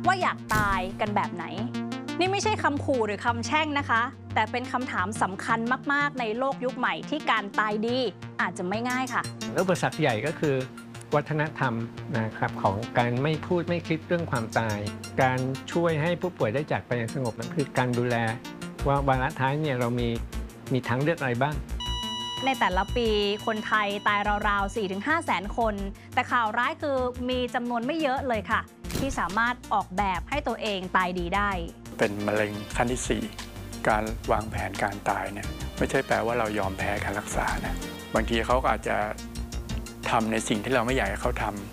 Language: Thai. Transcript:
ว่าอยากตายกันแบบไหนนี่ไม่ใช่คำขู่หรือคำแช่งนะคะแต่เป็นคำถามสำคัญมากๆในโลกยุคใหม่ที่การตายดีอาจจะไม่ง่ายค่ะอุปสรรคใหญ่ก็คือวัฒนธรรมนะครับของการไม่พูดไม่คิดเรื่องความตาย การช่วยให้ผู้ป่วยได้จากไปอย่างสงบนั่นคือการดูแลว่าวาระท้ายเนี่ยเรามีทางเลือกอะไรบ้างในแต่ละปีคนไทยตายราวๆ 4-5 แสนคน แต่ข่าวร้ายคือมีจำนวนไม่เยอะเลยค่ะที่สามารถออกแบบให้ตัวเองตายดีได้เป็นมะเร็งขั้นที่ 4 การวางแผนการตายเนี่ยไม่ใช่แปลว่าเรายอมแพ้การรักษานะบางทีเขาก็อาจจะทำในสิ่งที่เราไม่อยากให้เขาท